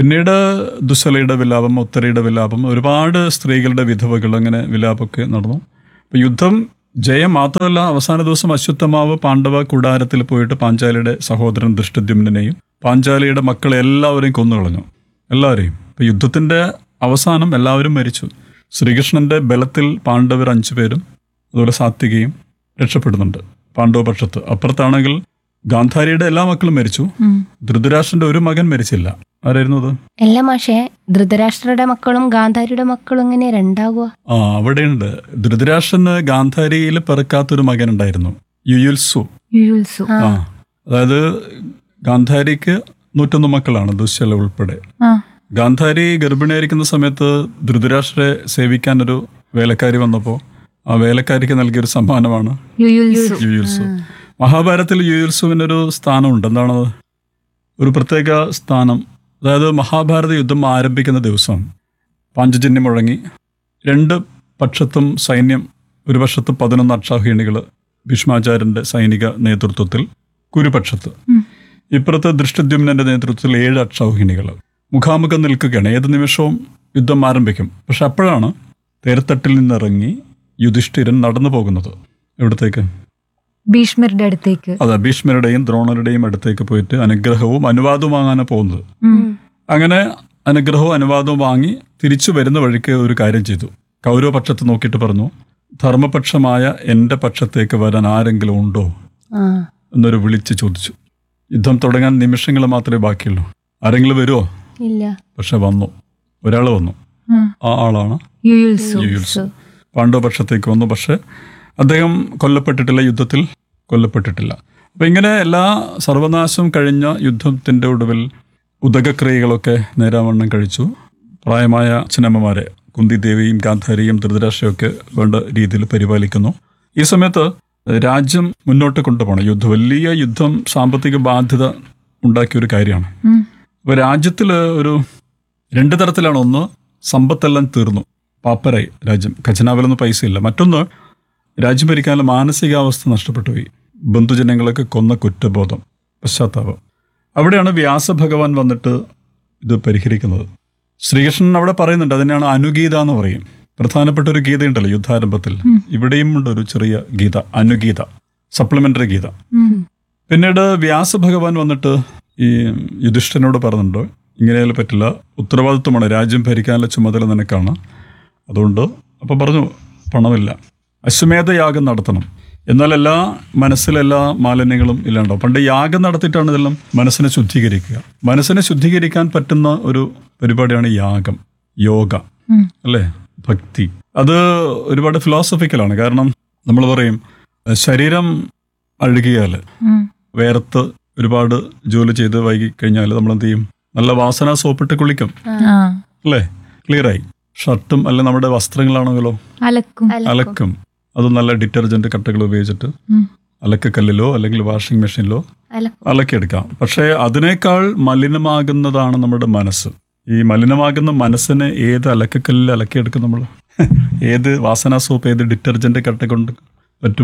പിന്നീട് ദുസ്സലയുടെ വിലാപം, ഉത്തരയുടെ വിലാപം, ഒരുപാട് സ്ത്രീകളുടെ വിധവകൾ, അങ്ങനെ വിലാപമൊക്കെ നടന്നു. അപ്പം യുദ്ധം ജയം മാത്രമല്ല, അവസാന ദിവസം അശ്വത്ഥമാവ് പാണ്ഡവ കൂടാരത്തിൽ പോയിട്ട് പാഞ്ചാലിയുടെ സഹോദരൻ ദൃഷ്ടദ്യുമ്നെയും പാഞ്ചാലിയുടെ മക്കളെ എല്ലാവരെയും കൊന്നുകളഞ്ഞു, എല്ലാവരെയും. ഇപ്പം യുദ്ധത്തിൻ്റെ അവസാനം എല്ലാവരും മരിച്ചു. ശ്രീകൃഷ്ണന്റെ ബലത്തിൽ പാണ്ഡവർ അഞ്ചു പേരും അതുപോലെ സാത്വികയും രക്ഷപ്പെടുന്നുണ്ട് പാണ്ഡവപക്ഷത്ത്. അപ്പുറത്താണെങ്കിൽ ഗാന്ധാരിയുടെ എല്ലാ മക്കളും മരിച്ചു. ധൃതരാഷ്ട്രന്റെ ഒരു മകൻ മരിച്ചില്ല. ആരായിരുന്നു അത്? എല്ലാ മാഷേ, ധൃതരാഷ്ട്രയുടെ മക്കളും ഗാന്ധാരിയുടെ മക്കളും എങ്ങനെ രണ്ടാകുക? ആ അവിടെയുണ്ട്. ധൃതരാഷ്ട്രന് ഗാന്ധാരിയിൽ പിറക്കാത്തൊരു മകൻ ഉണ്ടായിരുന്നു, യുയുത്സു. യുയുത്സു. ആ അതായത് ഗാന്ധാരിക്ക് നൂറ്റൊന്ന് മക്കളാണ്, ദുശ്ശല ഉൾപ്പെടെ. ആ ഗാന്ധാരി ഗർഭിണിയായിരിക്കുന്ന സമയത്ത് ധൃതരാഷ്ട്രരെ സേവിക്കാൻ ഒരു വേലക്കാരി വന്നപ്പോൾ ആ വേലക്കാരിക്ക് നൽകിയൊരു സമ്മാനമാണ് യുയുത്സു. യുയുത്സു. മഹാഭാരതത്തിൽ യുയുത്സുവിനൊരു സ്ഥാനമുണ്ട്. എന്താണത്? ഒരു പ്രത്യേക സ്ഥാനം. അതായത് മഹാഭാരത യുദ്ധം ആരംഭിക്കുന്ന ദിവസം പാഞ്ചജന്യം മുഴങ്ങി, രണ്ട് പക്ഷത്തും സൈന്യം, ഒരു പക്ഷത്ത് പതിനൊന്ന് അക്ഷൗഹിണികൾ ഭീഷ്മാചാര്യന്റെ സൈനിക നേതൃത്വത്തിൽ കുരുപക്ഷത്ത്, ഇപ്പുറത്ത് ദൃഷ്ടദ്യുമ്നന്റെ നേതൃത്വത്തിൽ ഏഴ് അക്ഷൗഹിണികൾ മുഖാമുഖം നിൽക്കുകയാണ്. ഏത് നിമിഷവും യുദ്ധം ആരംഭിക്കും. പക്ഷെ അപ്പോഴാണ് തേർത്തട്ടിൽ നിന്നിറങ്ങി യുധിഷ്ഠിരൻ നടന്നു പോകുന്നത്. എവിടത്തേക്ക്? ഭീഷ്മരുടെ അടുത്തേക്ക്. അതെ, ഭീഷ്മരുടെയും ദ്രോണരുടെയും അടുത്തേക്ക് പോയിട്ട് അനുഗ്രഹവും അനുവാദവും വാങ്ങാനാണ് പോകുന്നത്. അങ്ങനെ അനുഗ്രഹവും അനുവാദവും വാങ്ങി തിരിച്ചു വരുന്ന വഴിക്ക് ഒരു കാര്യം ചെയ്തു. കൗരവപക്ഷത്ത് നോക്കിയിട്ട് പറഞ്ഞു, ധർമ്മപക്ഷമായ എൻ്റെ പക്ഷത്തേക്ക് വരാൻ ആരെങ്കിലും ഉണ്ടോ എന്നൊരു വിളിച്ച് ചോദിച്ചു. യുദ്ധം തുടങ്ങാൻ നിമിഷങ്ങൾ മാത്രമേ ബാക്കിയുള്ളൂ. ആരെങ്കിലും വരുമോ? ഇല്ല. പക്ഷെ വന്നു, ഒരാൾ വന്നു. ആ ആളാണ് യുയുത്സു. യുയുത്സു. പാണ്ഡവപക്ഷത്തേക്ക് വന്നു. പക്ഷെ അദ്ദേഹം കൊല്ലപ്പെട്ടിട്ടില്ല, യുദ്ധത്തിൽ കൊല്ലപ്പെട്ടിട്ടില്ല. അപ്പം ഇങ്ങനെ എല്ലാ സർവനാശം കഴിഞ്ഞ യുദ്ധത്തിൻ്റെ ഒടുവിൽ ഉദകക്രിയകളൊക്കെ നേരാവണ്ണം കഴിച്ചു. പ്രായമായ അച്ഛനമ്മമാരെ കുന്തിദേവിയും ഗാന്ധാരിയും ധൃതരാഷ്ട്രയൊക്കെ വേണ്ട രീതിയിൽ പരിപാലിക്കുന്നു. ഈ സമയത്ത് രാജ്യം മുന്നോട്ട് കൊണ്ടുപോകണം. യുദ്ധം വലിയ യുദ്ധം സാമ്പത്തിക ബാധ്യത ഉണ്ടാക്കിയൊരു കാര്യമാണ്. അപ്പോൾ രാജ്യത്തിൽ ഒരു രണ്ട് തരത്തിലാണ്. ഒന്ന്, സമ്പത്തെല്ലാം തീർന്നു, പാപ്പരായി രാജ്യം, ഖജനാവിലൊന്നും പൈസയില്ല. മറ്റൊന്ന്, രാജ്യം ഭരിക്കാനുള്ള മാനസികാവസ്ഥ നഷ്ടപ്പെട്ടു പോയി. ബന്ധുജനങ്ങളൊക്കെ കൊന്ന കുറ്റബോധം, പശ്ചാത്താപം. അവിടെയാണ് വ്യാസഭഗവാൻ വന്നിട്ട് ഇത് പരിഹരിക്കുന്നത്. ശ്രീകൃഷ്ണൻ അവിടെ പറയുന്നുണ്ട്, അതിനാണ് അനുഗീത എന്ന് പറയും. പ്രധാനപ്പെട്ട ഒരു ഗീതയുണ്ടല്ലോ യുദ്ധാരംഭത്തിൽ, ഇവിടെയും ഉണ്ട് ഒരു ചെറിയ ഗീത, അനുഗീത, സപ്ലിമെന്ററി ഗീത. പിന്നീട് വ്യാസഭഗവാൻ വന്നിട്ട് ഈ യുധിഷ്ഠിരനോട് പറഞ്ഞിട്ടുണ്ട്, ഇങ്ങനെയാലും പറ്റില്ല, ഉത്തരവാദിത്വമാണ്, രാജ്യം ഭരിക്കാനുള്ള ചുമതല നിനക്കാണ്. അതുകൊണ്ട് അപ്പം പറഞ്ഞു, പണമില്ല, അശ്വമേധയാഗം നടത്തണം, എന്നാൽ എല്ലാ മനസ്സിലെല്ലാ മാലിന്യങ്ങളും ഇല്ലാണ്ടാവും. പണ്ട് യാഗം നടത്തിയിട്ടാണ് ഇതെല്ലാം മനസ്സിനെ ശുദ്ധീകരിക്കുക. മനസ്സിനെ ശുദ്ധീകരിക്കാൻ പറ്റുന്ന ഒരു പരിപാടിയാണ് യാഗം, യോഗ, അല്ലേ, ഭക്തി. അത് ഒരുപാട് ഫിലോസഫിക്കലാണ്. കാരണം നമ്മൾ പറയും, ശരീരം അഴുകിയാൽ, വേർത്ത് ഒരുപാട് ജോലി ചെയ്ത് വൈകി കഴിഞ്ഞാൽ നമ്മൾ എന്ത് ചെയ്യും? നല്ല വാസന സോപ്പിട്ട് കുളിക്കും, അല്ലേ, ക്ലിയറായി. ഷർട്ടും അല്ലെ നമ്മുടെ വസ്ത്രങ്ങളാണെങ്കിലോ അലക്കും അലക്കും അത് നല്ല ഡിറ്റർജന്റ് കട്ടകൾ ഉപയോഗിച്ചിട്ട് അലക്കക്കല്ലിലോ അല്ലെങ്കിൽ വാഷിംഗ് മെഷീനിലോ അലക്കിയെടുക്കാം. പക്ഷേ അതിനേക്കാൾ മലിനമാകുന്നതാണ് നമ്മുടെ മനസ്സ്. ഈ മലിനമാകുന്ന മനസ്സിനെ ഏത് അലക്കക്കല്ലിൽ അലക്കിയെടുക്കും നമ്മൾ? ഏത് വാസന സോപ്പ്, ഏത് ഡിറ്റർജന്റ് കട്ട കൊണ്ട് പറ്റും?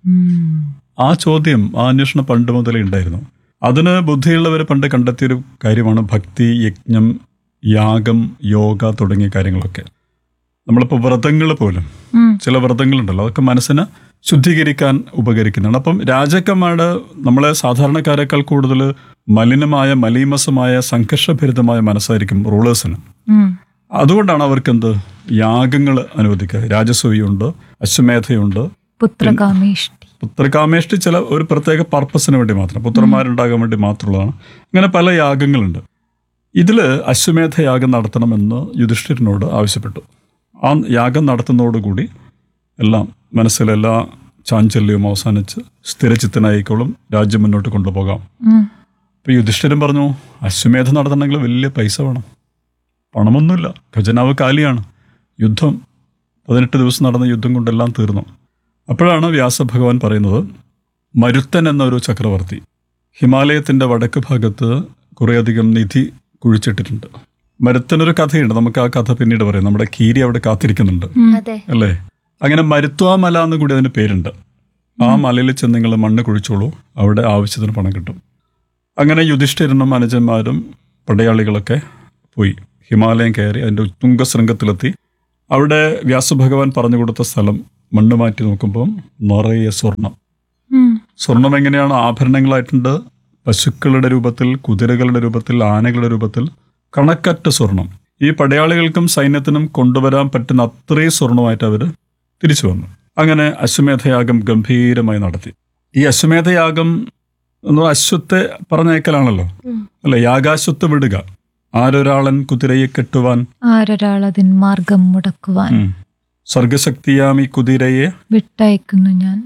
ആ ചോദ്യം, ആ അന്വേഷണം പണ്ട് മുതലേ ഉണ്ടായിരുന്നു. അതിന് ബുദ്ധിയുള്ളവർ പണ്ട് കണ്ടെത്തിയൊരു കാര്യമാണ് ഭക്തി, യജ്ഞം, യാഗം, യോഗ തുടങ്ങിയ കാര്യങ്ങളൊക്കെ. നമ്മളിപ്പോൾ വ്രതങ്ങൾ പോലും, ചില വ്രതങ്ങളുണ്ടല്ലോ, അതൊക്കെ മനസ്സിനെ ശുദ്ധീകരിക്കാൻ ഉപകരിക്കുന്നതാണ്. അപ്പം രാജാക്കന്മാരുടെ, നമ്മളെ സാധാരണക്കാരെക്കാൾ കൂടുതൽ മലിനമായ, മലീമസമായ, സംഘർഷഭരിതമായ മനസ്സായിരിക്കും റൂളേഴ്സിന്. അതുകൊണ്ടാണ് അവർക്ക് എന്ത് യാഗങ്ങൾ അനുവദിക്കുക. രാജസൂയുണ്ട്, അശ്വമേധയുണ്ട്, പുത്രകാമേഷ്ടി. പുത്രകാമേഷ്ടി ചില ഒരു പ്രത്യേക പർപ്പസിന് വേണ്ടി മാത്രം, പുത്രന്മാരുണ്ടാകാൻ വേണ്ടി മാത്രമുള്ളതാണ്. അങ്ങനെ പല യാഗങ്ങളുണ്ട്. ഇതിൽ അശ്വമേധ യാഗം നടത്തണമെന്ന് യുധിഷ്ഠിരനോട് ആവശ്യപ്പെട്ടു. ആ യാഗം നടത്തുന്നതോടുകൂടി എല്ലാം മനസ്സിലെല്ലാ ചാഞ്ചല്യവും അവസാനിച്ച് സ്ഥിരചിത്തനായിക്കോളും, രാജ്യം മുന്നോട്ട് കൊണ്ടുപോകാം. അപ്പോൾ യുധിഷ്ഠിരൻ പറഞ്ഞു, അശ്വമേധം നടത്തണമെങ്കിൽ വലിയ പൈസ വേണം, പണമൊന്നുമില്ല, ഖജനാവ് കാലിയാണ്. യുദ്ധം പതിനെട്ട് ദിവസം നടന്ന യുദ്ധം കൊണ്ടെല്ലാം തീർന്നു. അപ്പോഴാണ് വ്യാസഭഗവാൻ പറയുന്നത്, മരുത്തൻ എന്നൊരു ചക്രവർത്തി ഹിമാലയത്തിൻ്റെ വടക്ക് ഭാഗത്ത് കുറേയധികം നിധി കുഴിച്ചിട്ടിട്ടുണ്ട്. മരുത്തനൊരു കഥയുണ്ട്, നമുക്ക് ആ കഥ പിന്നീട് പറയാം. നമ്മുടെ കീരി അവിടെ കാത്തിരിക്കുന്നുണ്ട്, അല്ലേ? അങ്ങനെ മരുത്വാമല എന്ന് കൂടി അതിന് പേരുണ്ട്. ആ മലയിൽ ചെന്ന് നിങ്ങൾ മണ്ണ് കുഴിച്ചോളൂ, അവിടെ ആവശ്യത്തിന് പണം കിട്ടും. അങ്ങനെ യുധിഷ്ഠിരനും അനുജന്മാരും പടയാളികളൊക്കെ പോയി. ഹിമാലയം കയറി അതിൻ്റെ തുംഗശൃംഗത്തിലെത്തി. അവിടെ വ്യാസഭഗവാൻ പറഞ്ഞു കൊടുത്ത സ്ഥലം മണ്ണ് മാറ്റി നോക്കുമ്പം നിറയെ സ്വർണം. ഉം. സ്വർണം എങ്ങനെയാണ്? ആഭരണങ്ങളായിട്ടുണ്ട്. പശുക്കളുടെ രൂപത്തിൽ, കുതിരകളുടെ രൂപത്തിൽ, ആനകളുടെ രൂപത്തിൽ, കണക്കറ്റ സ്വർണം. ഈ പടയാളികൾക്കും സൈന്യത്തിനും കൊണ്ടുവരാൻ പറ്റുന്ന അത്രയും സ്വർണമായിട്ട് അവർ തിരിച്ചു വന്നു. അങ്ങനെ അശ്വമേധയാഗം ഗംഭീരമായി നടത്തി. ഈ അശ്വമേധയാഗം എന്ന് പറഞ്ഞാൽ അശ്വത്തെ പറഞ്ഞേക്കലാണല്ലോ, അല്ലെ? യാഗാശ്വത്ത് വിടുക. ആരൊരാളൻ കുതിരയെ കെട്ടുവാൻ, ആരൊരാളതിൻ മാർഗം മുടക്കുവാൻ, ഉം. സർഗശക്തിയാമി കുതിരയെ വിട്ടയക്കുന്നു ഞാൻ.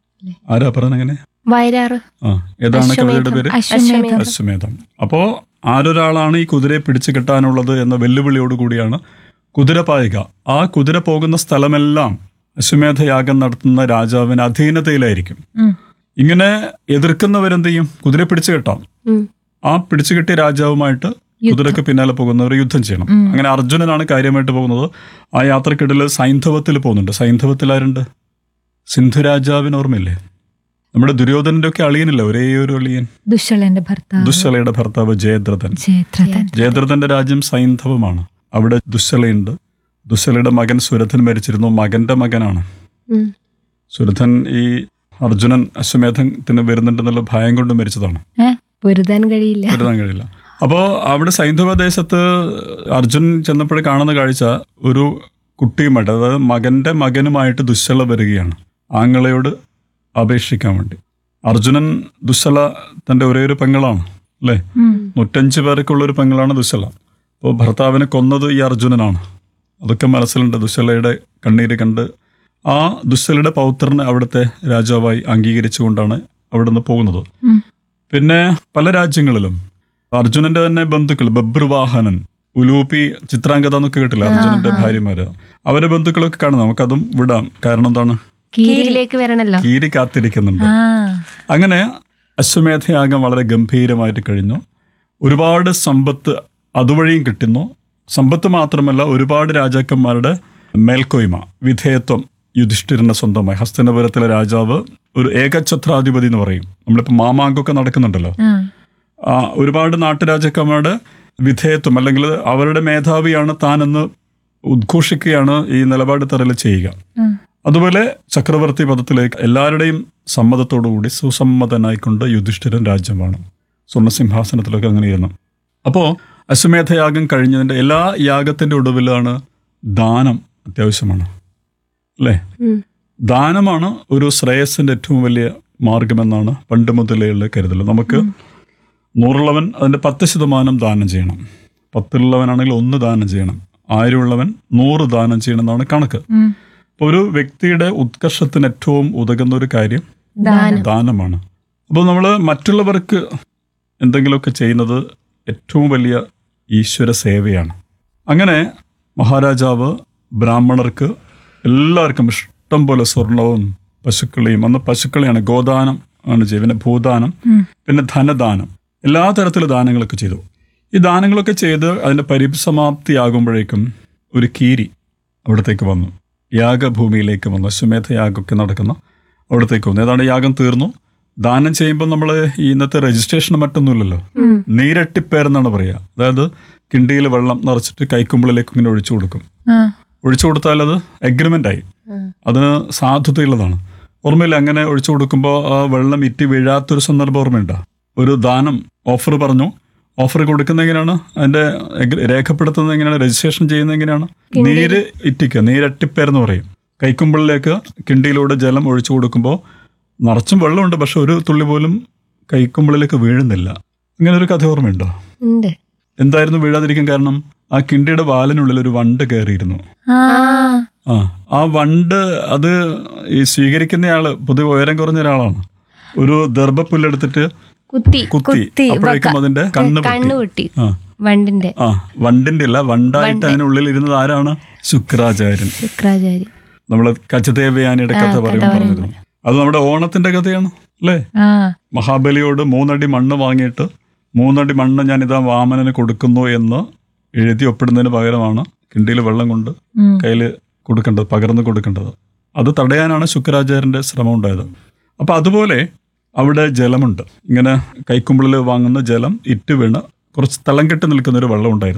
ആരാ പറഞ്ഞങ്ങനെ? വയലാറ്. ആ, ഏതാണ് കവിതയുടെ പേര്? അശ്വമേധം. അശ്വമേധം. അപ്പോ ആരൊരാളാണ് ഈ കുതിരയെ പിടിച്ചു കെട്ടാനുള്ളത് എന്ന വെല്ലുവിളിയോട് കൂടിയാണ് കുതിര പായുക. ആ കുതിര പോകുന്ന സ്ഥലമെല്ലാം അശ്വമേധയാഗം നടത്തുന്ന രാജാവിന് അധീനതയിലായിരിക്കും. ഉം. ഇങ്ങനെ എതിർക്കുന്നവരെന്ത് ചെയ്യും? കുതിരയെ പിടിച്ചു കെട്ടാം. ഉം. ആ പിടിച്ചു കെട്ടിയ രാജാവുമായിട്ട് കുതിരക്ക് പിന്നാലെ പോകുന്നവർ യുദ്ധം ചെയ്യണം. അങ്ങനെ അർജുനനാണ് കാര്യമായിട്ട് പോകുന്നത്. ആ യാത്രക്കിടയിൽ സൈന്ധവത്തിൽ പോകുന്നുണ്ട്. സൈന്ധവത്തിൽ ആരുണ്ട്? സിന്ധു രാജാവിന് ഓർമ്മയില്ലേ? നമ്മുടെ ദുര്യോധനന്റെ ഒക്കെ അളിയനില്ല, ഒരേ ഒരു അളിയൻ, ദുശ്ശളന്റെ ഭർത്താവ് ദുശ്ശലയുടെ ഭർത്താവ് ജയദ്രഥൻ. ജയദ്രഥൻ. ജയദ്രഥന്റെ രാജ്യം സൈന്ധവമാണ്. അവിടെ ദുശ്ശലയുണ്ട്. ദുശ്ശലയുടെ മകൻ സുരഥൻ മരിച്ചിരുന്നു. മകന്റെ മകനാണ് ഉം. സുരഥൻ. ഈ അർജുനൻ അശ്വമേധത്തിന് വരുന്നുണ്ടെന്നുള്ള ഭയം കൊണ്ട് മരിച്ചതാണ്. ഏ? പൊരുതാൻ കഴിയില്ല. കരുതാൻ കഴിയില്ല. അപ്പോൾ അവിടെ സൈന്ധവ ദേശത്ത് അർജുൻ ചെന്നപ്പോൾ കാണുന്ന കാഴ്ച ഒരു കുട്ടിയുമായിട്ട്, അതായത് മകന്റെ മകനുമായിട്ട് ദുശ്ശല വരികയാണ് ആങ്ങളയോട് അപേക്ഷിക്കാൻ വേണ്ടി. അർജുനൻ ദുശ്ശല തൻ്റെ ഒരേ ഒരു പെങ്ങളാണ്, അല്ലേ? നൂറ്റഞ്ച് പേർക്കുള്ള ഒരു പെങ്ങളാണ് ദുശ്ശല. അപ്പോൾ ഭർത്താവിനെ കൊന്നത് ഈ അർജുനനാണ്. അതൊക്കെ മനസ്സിലുണ്ട്. ദുശ്ശലയുടെ കണ്ണീര് കണ്ട് ആ ദുശ്ശലയുടെ പൗത്രനെ അവിടുത്തെ രാജാവായി അംഗീകരിച്ചുകൊണ്ടാണ് അവിടെ നിന്ന് പോകുന്നത്. പിന്നെ പല രാജ്യങ്ങളിലും അർജുനന്റെ തന്നെ ബന്ധുക്കൾ, ബഭ്രുവാഹനൻ, ഉലൂപ്പി, ചിത്രാംഗത എന്നൊക്കെ കേട്ടില്ല, അർജുനന്റെ ഭാര്യമാര്, അവരെ ബന്ധുക്കളൊക്കെ കാണും. നമുക്കതും വിടാം. കാരണം എന്താണ്? കീരിലേക്ക് വരണല്ലോ. കീരി കാത്തിരിക്കുന്നുണ്ട്. അങ്ങനെ അശ്വമേധയാഗം വളരെ ഗംഭീരമായിട്ട് കഴിഞ്ഞു. ഒരുപാട് സമ്പത്ത് അതുവഴിയും കിട്ടുന്നു. സമ്പത്ത് മാത്രമല്ല, ഒരുപാട് രാജാക്കന്മാരുടെ മേൽക്കോയ്മ, വിധേയത്വം യുധിഷ്ഠിരന്റെ സ്വന്തമായി. ഹസ്തനപുരത്തിലെ രാജാവ് ഒരു ഏകഛത്രാധിപതി എന്ന് പറയും. നമ്മളിപ്പോൾ മാമാങ്കമൊക്കെ നടക്കുന്നുണ്ടല്ലോ. ആ ഒരുപാട് നാട്ടുരാജാക്കന്മാരുടെ വിധേയത്വം, അല്ലെങ്കിൽ അവരുടെ മേധാവിയാണ് താനെന്ന് ഉദ്ഘോഷിക്കുകയാണ് ഈ നിലപാട് തറയിൽ ചെയ്യുക. അതുപോലെ ചക്രവർത്തി പദത്തിലേക്ക് എല്ലാവരുടെയും സമ്മതത്തോടുകൂടി സുസമ്മതനായിക്കൊണ്ട് യുധിഷ്ഠിരൻ രാജ്യമാണ്. സ്വർണ്ണസിംഹാസനത്തിലൊക്കെ അങ്ങനെ ഇരുന്നു. അപ്പോൾ അശ്വമേധയാഗം കഴിഞ്ഞതിൻ്റെ എല്ലാ യാഗത്തിൻ്റെ ഒടുവിലാണ് ദാനം അത്യാവശ്യമാണ്, അല്ലേ? ദാനമാണ് ഒരു ശ്രേയസിൻ്റെ ഏറ്റവും വലിയ മാർഗമെന്നാണ് പണ്ട് മുതലേയുള്ള കരുതൽ. നമുക്ക് നൂറുള്ളവൻ അതിൻ്റെ പത്ത് ശതമാനം ദാനം ചെയ്യണം. പത്തുള്ളവനാണെങ്കിൽ ഒന്ന് ദാനം ചെയ്യണം. ആയിരം ഉള്ളവൻ നൂറ് ദാനം ചെയ്യണം എന്നാണ് കണക്ക്. അപ്പോൾ ഒരു വ്യക്തിയുടെ ഉത്കർഷത്തിന് ഏറ്റവും ഉതകുന്ന ഒരു കാര്യം ദാനമാണ്. അപ്പോൾ നമ്മൾ മറ്റുള്ളവർക്ക് എന്തെങ്കിലുമൊക്കെ ചെയ്യുന്നത് ഏറ്റവും വലിയ ഈശ്വര സേവയാണ്. അങ്ങനെ മഹാരാജാവ് ബ്രാഹ്മണർക്ക് എല്ലാവർക്കും ഇഷ്ടം പോലെ സ്വർണവും പശുക്കളെയും, അന്ന് പശുക്കളെയാണ് ഗോദാനം ആണ് ചെയ്തത്, പിന്നെ ഭൂദാനം, പിന്നെ ധനദാനം, എല്ലാ തരത്തിലുള്ള ദാനങ്ങളൊക്കെ ചെയ്തു. ഈ ദാനങ്ങളൊക്കെ ചെയ്ത് അതിൻ്റെ പരിസമാപ്തിയാകുമ്പോഴേക്കും ഒരു കീരി അവിടത്തേക്ക് വന്നു, യാഗഭൂമിയിലേക്ക് വന്നു. അശ്വമേധ യാഗമൊക്കെ നടക്കുന്ന അവിടത്തേക്ക് വന്നു. ഏതാണ്ട് യാഗം തീർന്നു. ദാനം ചെയ്യുമ്പോൾ നമ്മൾ ഈ ഇന്നത്തെ രജിസ്ട്രേഷൻ മറ്റൊന്നുമില്ലല്ലോ, നീരട്ടിപ്പേരെന്നാണ് പറയുക. അതായത് കിണ്ടിയിൽ വെള്ളം നിറച്ചിട്ട് കൈക്കുമ്പിളിലേക്ക് ഇങ്ങനെ ഒഴിച്ചു കൊടുക്കും. ഒഴിച്ചു കൊടുത്താൽ അത് എഗ്രിമെന്റ് ആയി, അതിന് സാധുതയുള്ളതാണ്. ഓർമ്മയില്ല, അങ്ങനെ ഒഴിച്ചു കൊടുക്കുമ്പോൾ ആ വെള്ളം ഇറ്റി വീഴാത്തൊരു സന്ദർഭം ഓർമ്മയുണ്ടോ? ഒരു ദാനം ഓഫർ പറഞ്ഞു. ഓഫർ കൊടുക്കുന്ന എങ്ങനെയാണ്, അതിന്റെ രേഖപ്പെടുത്തുന്നത് എങ്ങനെയാണ്, രജിസ്ട്രേഷൻ ചെയ്യുന്നത് എങ്ങനെയാണ്? നീര് ഇറ്റിക്കുക, നീരട്ടിപ്പേരെന്ന് പറയും. കൈക്കുമ്പിളിലേക്ക് കിണ്ടിയിലൂടെ ജലം ഒഴിച്ചു കൊടുക്കുമ്പോൾ നിറച്ചും വെള്ളമുണ്ട്, പക്ഷെ ഒരു തുള്ളി പോലും കൈക്കുമ്പിളിലേക്ക് വീഴുന്നില്ല. ഇങ്ങനെ ഒരു കഥ ഓർമ്മയുണ്ടോ? എന്തായിരുന്നു വീഴാതിരിക്കാൻ കാരണം? ആ കിണ്ടിയുടെ വാലിനുള്ളിൽ ഒരു വണ്ട് കയറിയിരുന്നു. ആ ആ വണ്ട് അത് ഈ സ്വീകരിക്കുന്നയാള് പൊതുവെ ഉയരം കുറഞ്ഞ ഒരാളാണ്. ഒരു ദർഭപ്പുല്ലെടുത്തിട്ട് കുത്തി കുത്തി അപ്പോഴേക്കും അതിന്റെ കണ്ണ് പൊട്ടി. ആ വണ്ടിന്റെ ആ വണ്ടിന്റെ അല്ല, വണ്ടായിട്ട് അതിനുള്ളിൽ ഇരുന്നത് ആരാണ്? ശുക്രാചാര്യൻ. ശുക്രാചാര്യൻ നമ്മള് കച്ചദേവയാനിയുടെ കഥ പറയുമ്പോൾ പറഞ്ഞിരുന്നു. അത് നമ്മുടെ ഓണത്തിന്റെ കഥയാണ്, അല്ലേ? മഹാബലിയോട് മൂന്നടി മണ്ണ് വാങ്ങിയിട്ട് മൂന്നടി മണ്ണ് ഞാൻ ഇതാ വാമനന് കൊടുക്കുന്നു എന്ന് എഴുതി ഒപ്പിടുന്നതിന് പകരമാണ് കിണ്ടിയിൽ വെള്ളം കൊണ്ട് കയ്യിൽ കൊടുക്കേണ്ടത്, പകർന്നു കൊടുക്കേണ്ടത്. അത് തടയാനാണ് ശുക്രാചാര്യന്റെ ശ്രമം ഉണ്ടായത്. അപ്പൊ അതുപോലെ അവിടെ ജലമുണ്ട്. ഇങ്ങനെ കൈക്കുമ്പിളിൽ വാങ്ങുന്ന ജലം ഇറ്റ് വീണ് കുറച്ച് തളം കെട്ടി നിൽക്കുന്ന ഒരു വെള്ളം ഉണ്ടായിരുന്നു.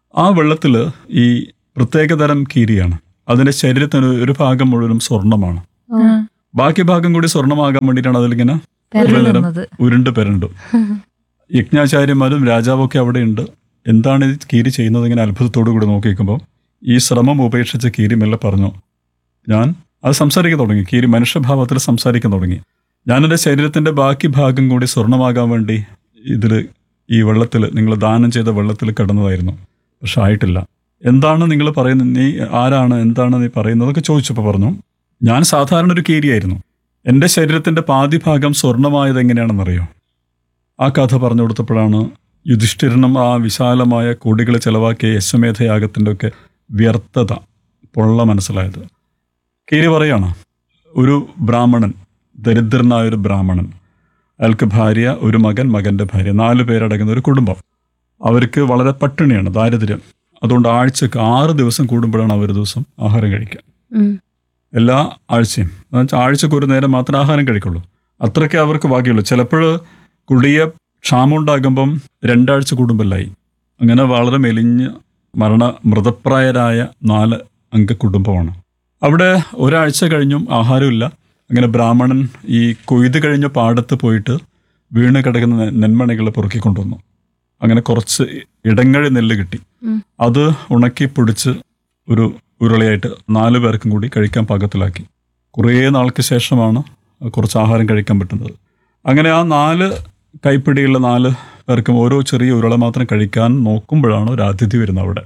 ആ വെള്ളത്തിൽ ഈ പ്രത്യേകതരം കീരിയാണ്. അതിന്റെ ശരീരത്തിന് ഒരു ഭാഗം മുഴുവനും സ്വർണ്ണമാണ്. ബാക്കി ഭാഗം കൂടി സ്വർണ്ണമാകാൻ വേണ്ടിയിട്ടാണ് അതിലിങ്ങനെ കുറേ നേരം ഉരുണ്ട് പെരണ്ടു. യജ്ഞാചാര്യന്മാരും രാജാവൊക്കെ അവിടെയുണ്ട്. എന്താണ് ഈ കീരി ചെയ്യുന്നത് ഇങ്ങനെ അത്ഭുതത്തോടു കൂടി നോക്കിക്കുമ്പോൾ ഈ ശ്രമം ഉപേക്ഷിച്ച കീരി മെല്ലെ പറഞ്ഞു, ഞാൻ അത് സംസാരിക്കാൻ തുടങ്ങി. കീരി മനുഷ്യഭാവത്തിൽ സംസാരിക്കാൻ തുടങ്ങി. ഞാനെൻ്റെ ശരീരത്തിൻ്റെ ബാക്കി ഭാഗം കൂടി സ്വർണ്ണമാകാൻ വേണ്ടി ഇതിൽ ഈ വെള്ളത്തിൽ, നിങ്ങൾ ദാനം ചെയ്ത വെള്ളത്തിൽ കിടന്നതായിരുന്നു. പക്ഷെ ആയിട്ടില്ല. എന്താണ് നിങ്ങൾ പറയുന്നത്? നീ ആരാണ്? എന്താണ് നീ പറയുന്നതൊക്കെ ചോദിച്ചപ്പോൾ പറഞ്ഞു, ഞാൻ സാധാരണ ഒരു കീരിയായിരുന്നു. എൻ്റെ ശരീരത്തിൻ്റെ പാതി ഭാഗം സ്വർണ്ണമായത് എങ്ങനെയാണെന്നറിയോ? ആ കഥ പറഞ്ഞു കൊടുത്തപ്പോഴാണ് യുധിഷ്ഠിരനും ആ വിശാലമായ കോടികൾ ചെലവാക്കിയ യശ്വമേധയാഗത്തിൻ്റെ ഒക്കെ വ്യർത്ഥത പൊള്ള മനസ്സിലായത്. കീരി പറയാണ്, ഒരു ബ്രാഹ്മണൻ, ദരിദ്രനായ ഒരു ബ്രാഹ്മണൻ, അയാൾക്ക് ഭാര്യ, ഒരു മകൻ, മകൻ്റെ ഭാര്യ, നാല് പേരടങ്ങുന്ന ഒരു കുടുംബം. അവർക്ക് വളരെ പട്ടിണിയാണ്, ദാരിദ്ര്യം. അതുകൊണ്ട് ആഴ്ചക്ക് ആറ് ദിവസം കൂടുമ്പോഴാണ് അവർ ദിവസം ആഹാരം കഴിക്കുക. എല്ലാ ആഴ്ചയും എന്നുവെച്ചാൽ ആഴ്ചക്ക് ഒരു നേരം മാത്രമേ ആഹാരം കഴിക്കുള്ളൂ. അത്രയ്ക്ക് അവർക്ക് ഭാഗ്യമുള്ളൂ. ചിലപ്പോൾ കുടിയ ക്ഷാമം ഉണ്ടാകുമ്പം രണ്ടാഴ്ച കൂടുമ്പല്ലായി. അങ്ങനെ വളരെ മെലിഞ്ഞ് മരണ മൃതപ്രായരായ നാല് അംഗ കുടുംബമാണ്. അവിടെ ഒരാഴ്ച കഴിഞ്ഞും ആഹാരമില്ല. അങ്ങനെ ബ്രാഹ്മണൻ ഈ കൊയ്ത് കഴിഞ്ഞ പാടത്ത് പോയിട്ട് വീണ് കിടക്കുന്ന നെന്മണികൾ പൊറുക്കിക്കൊണ്ടുവന്നു. അങ്ങനെ കുറച്ച് ഇടങ്ങഴി നെല്ല് കിട്ടി. അത് ഉണക്കി പൊടിച്ച് ഒരു ഉരുളയായിട്ട് നാല് പേർക്കും കൂടി കഴിക്കാൻ പാകത്തിലാക്കി. കുറേ നാൾക്ക് ശേഷമാണ് കുറച്ച് ആഹാരം കഴിക്കാൻ പറ്റുന്നത്. അങ്ങനെ ആ നാല് കൈപ്പിടിയുള്ള നാല് പേർക്കും ഓരോ ചെറിയ ഉരുള മാത്രം കഴിക്കാൻ നോക്കുമ്പോഴാണ് ഒരു അതിഥി വരുന്നത് അവിടെ.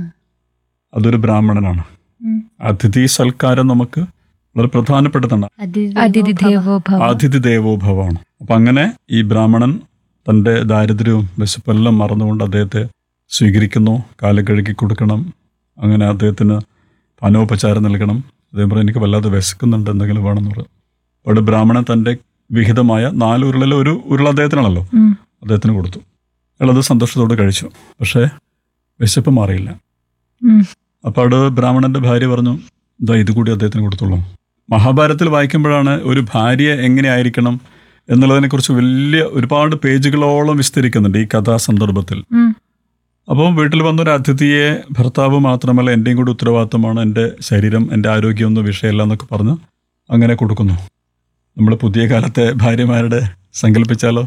അതൊരു ബ്രാഹ്മണനാണ്. അതിഥി സൽക്കാരം നമുക്ക് വളരെ പ്രധാനപ്പെട്ടതാണ്. അതിഥി ദേവോ ഭവ. അതിഥി ദേവോഭവമാണ്. അപ്പം അങ്ങനെ ഈ ബ്രാഹ്മണൻ തൻ്റെ ദാരിദ്ര്യവും വിശപ്പെല്ലാം മറന്നുകൊണ്ട് അദ്ദേഹത്തെ സ്വീകരിക്കുന്നു. കാല് കഴുകി കൊടുക്കണം, അങ്ങനെ അദ്ദേഹത്തിന് പാനോപചാരം നൽകണം. അദ്ദേഹം പറയും, എനിക്ക് വല്ലാതെ വിശക്കുന്നുണ്ട്, എന്തെങ്കിലും വേണമെന്ന് പറയും. അവിടെ ബ്രാഹ്മണൻ തൻ്റെ വിഹിതമായ നാല് ഉരുളിൽ ഒരു ഉരുള അദ്ദേഹത്തിനാണല്ലോ, അദ്ദേഹത്തിന് കൊടുത്തു. അയാളത് സന്തോഷത്തോടെ കഴിച്ചു. പക്ഷേ വിശപ്പ് മാറിയില്ല. അപ്പോൾ അവിടെ ബ്രാഹ്മണന്റെ ഭാര്യ പറഞ്ഞു, ഇതാ ഇത് കൂടി അദ്ദേഹത്തിന് കൊടുത്തുള്ളൂ. മഹാഭാരതത്തിൽ വായിക്കുമ്പോഴാണ് ഒരു ഭാര്യ എങ്ങനെയായിരിക്കണം എന്നുള്ളതിനെക്കുറിച്ച് വലിയ ഒരുപാട് പേജുകളോളം വിസ്തരിക്കുന്നുണ്ട് ഈ കഥാസന്ദർഭത്തിൽ. അപ്പം വീട്ടിൽ വന്നൊരു അതിഥിയെ ഭർത്താവ് മാത്രമല്ല എൻ്റെയും കൂടി ഉത്തരവാദിത്തമാണ്, എൻ്റെ ശരീരം, എൻ്റെ ആരോഗ്യമൊന്നും വിഷയമല്ല എന്നൊക്കെ പറഞ്ഞ് അങ്ങനെ കൊടുക്കുന്നു. നമ്മൾ പുതിയ കാലത്തെ ഭാര്യമാരുടെ സങ്കല്പിച്ചാലോ,